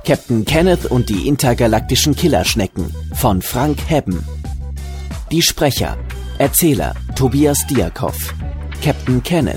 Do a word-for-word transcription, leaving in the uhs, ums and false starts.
Captain Kenneth und die intergalaktischen Killerschnecken von Frank Hebben. Die Sprecher: Erzähler Tobias Diakoff, Captain Kenneth